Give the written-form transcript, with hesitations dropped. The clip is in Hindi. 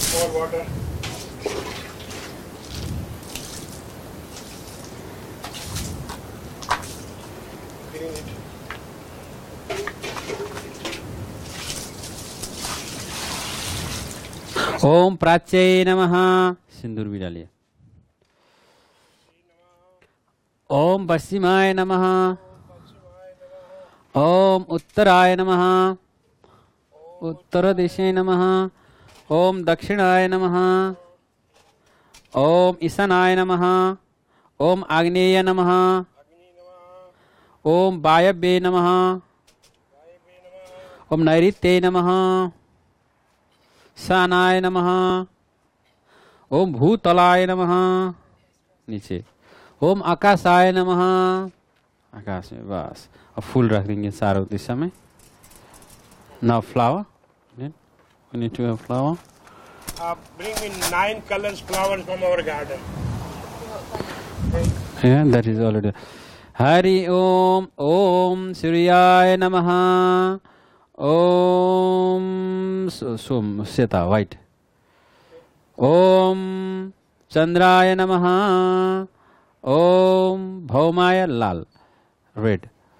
More water. Clean it. ओम प्राच्यै नमः। सिंदूर भी डालिए। ओम पश्चिमाय नमः। ओम उत्तराय नमः। उत्तर दिशे नमः। ओम दक्षिणाय नमः। ओम ईशानाय नमः। ओम आग्नेय नमः। ओम वायव्ये नमः। ओम नैऋत्ये नमः। शानाय नमः। ओम भूतलाय नमः। नीचे। ओम आकाशाय नमः। आकाश में बस। अब फूल रख देंगे चारों दिशा में। Now flower. We need to have flower. Bring me 9 colors flowers from our garden. Yeah, that is already. Hari Om. Om Suryaya Namaha. Om Seta white. Om Chandraya Namaha. Om Bhaumaya Lal red.